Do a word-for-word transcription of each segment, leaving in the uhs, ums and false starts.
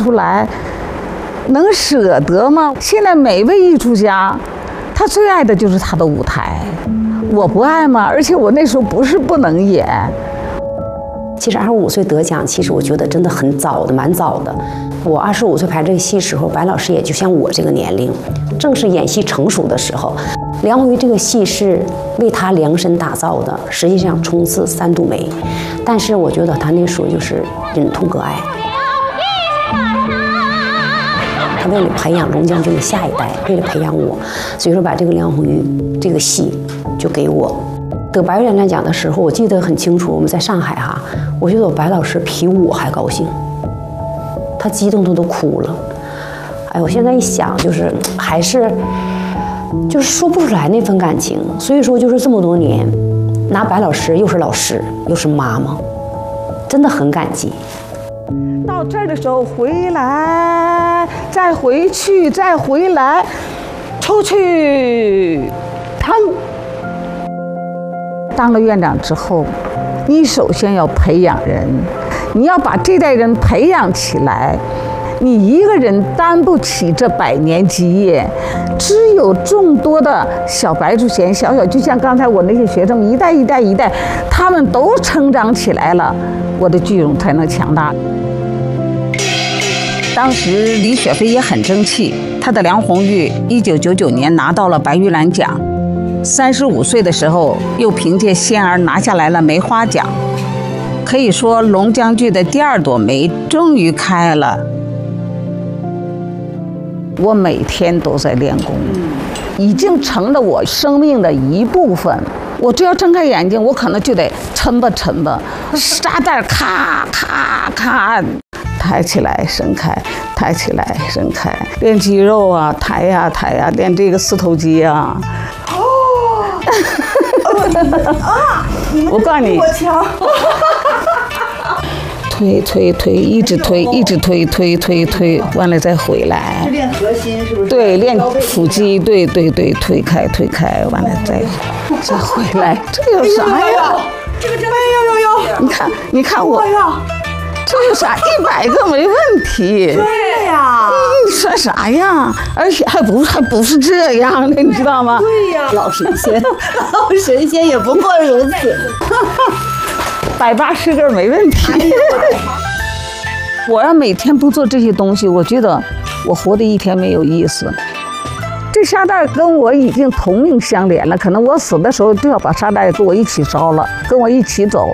出来，能舍得吗？现在每位艺术家，他最爱的就是他的舞台，我不爱吗？而且我那时候不是不能演。 其实二十五岁得奖，其实我觉得真的很早的，蛮早的。我二十五岁排这个戏时候，白老师也就像我这个年龄，正是演戏成熟的时候。梁红玉这个戏是为他量身打造的，实际上冲刺三度梅，但是我觉得他那时候就是忍痛割爱。他为了培养龙将军的下一代，为了培养我，所以说把这个梁红玉这个戏就给我。得白玉兰奖的时候，我记得很清楚，我们在上海哈，我觉得我白老师比我还高兴，他激动的都哭了。哎，我现在一想，就是还是就是说不出来那份感情。所以说，就是这么多年，拿白老师又是老师又是妈妈，真的很感激。 到这儿的时候回来，再回去，再回来，出去，腾。当了院长之后，你首先要培养人，你要把这代人培养起来。你一个人担不起这百年基业，只有众多的小白竹贤、小小，就像刚才我那些学生们，一代一代一代，他们都成长起来了，我的剧种才能强大。当时李雪飞也很争气，他的梁红玉一九九九年拿到了白玉兰奖。三十五岁的时候，又凭借《仙儿》拿下来了梅花奖。可以说，龙江剧的第二朵梅终于开了。我每天都在练功，已经成了我生命的一部分。我只要睁开眼睛，我可能就得抻吧抻吧，沙袋咔咔咔，抬起来伸开，抬起来伸开，练肌肉啊，抬呀抬呀，练这个四头肌啊。 啊！ 我告诉你， 我强。 推推推，一直推，一直推推推推，完了再回来。 是练核心是不是？ 对，练腹肌，对对对，推开推开，完了再再回来。这有啥呀？ 这个真的有有有。 你看，你看我，这有啥？一百个没问题。 对呀。 你说啥呀？而且还不还不是这样的，你知道吗？ 对呀。 老神仙， 老神仙也不过如此。 百八十个没问题。我要每天不做这些东西，我觉得我活的一天没有意思。这沙袋跟我已经同命相连了，可能我死的时候就要把沙袋跟我一起烧了，跟我一起走。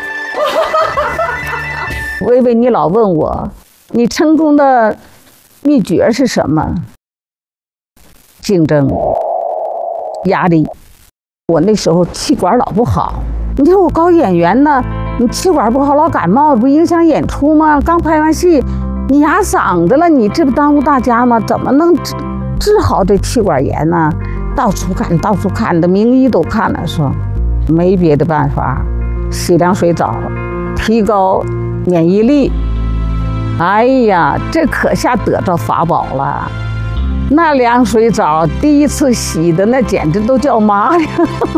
薇薇，你老问我，你成功的秘诀是什么？竞争、压力。我那时候气管老不好，你看我搞演员呢。你气管不好，老感冒，不影响演出吗？刚拍完戏，你哑嗓子了，你这不耽误大家吗？怎么能治治好这气管炎呢？到处看，到处看的名医都看了，说没别的办法，洗凉水澡，提高免疫力。哎呀，这可下得着法宝了。那凉水澡第一次洗的，那简直都叫妈呀！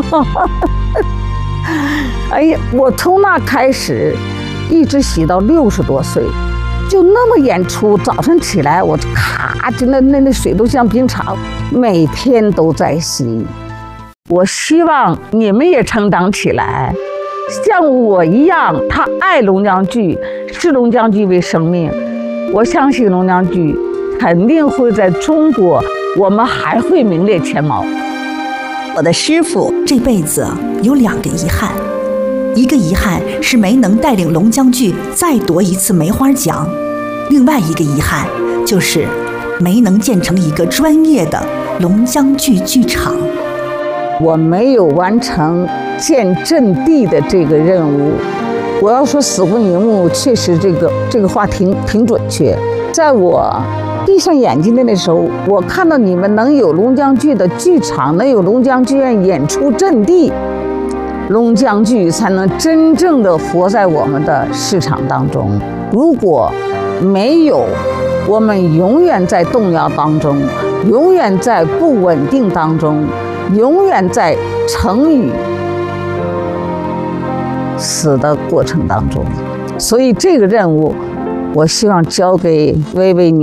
哎呀，我从那开始，一直洗到六十多岁，就那么演出。早上起来，我咔，就那那那水都像冰碴，每天都在洗。我希望你们也成长起来，像我一样，他爱龙江剧，视龙江剧为生命。我相信龙江剧肯定会在中国，我们还会名列前茅。 我的师傅这辈子有两个遗憾，一个遗憾是没能带领龙江剧再夺一次梅花奖，另外一个遗憾就是没能建成一个专业的龙江剧剧场。 我没有完成建阵地的这个任务。我要说死不瞑目，确实这个这个话挺挺准确。在我闭上眼睛的那时候，我看到你们能有龙江剧的剧场，能有龙江剧院演出阵地，龙江剧才能真正的活在我们的市场当中。如果没有，我们永远在动摇当中，永远在不稳定当中，永远在成与死的过程当中。所以这个任务，我希望交给薇薇你。